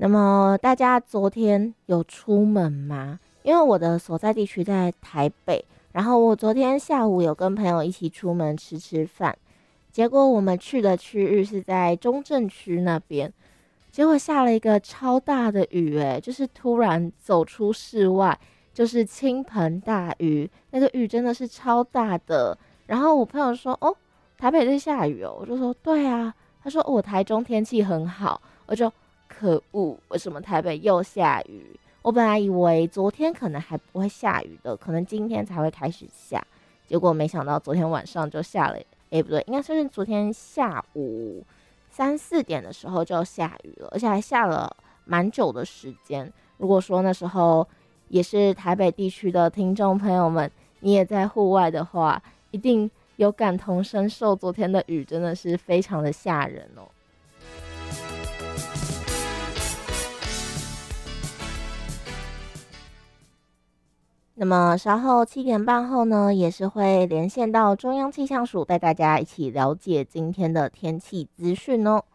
那么大家昨天有出门吗？因为我的所在地区在台北，然后我昨天下午有跟朋友一起出门吃吃饭，结果我们去的区域是在中正区那边，结果下了一个超大的雨，就是突然走出室外，就是倾盆大雨，那个雨真的是超大的。然后我朋友说：“哦，台北在下雨哦。”我就说：“对啊。”他说：“哦，我台中天气很好。”我就可恶，为什么台北又下雨？我本来以为昨天可能还不会下雨的，可能今天才会开始下，结果没想到昨天晚上就下了。不对，应该是昨天下午3、4点的时候就下雨了，而且还下了蛮久的时间。如果说那时候也是台北地区的听众朋友们，你也在户外的话，一定有感同身受，昨天的雨真的是非常的吓人哦。那么稍后7点半后呢，也是会连线到中央气象署，带大家一起了解今天的天气资讯哦。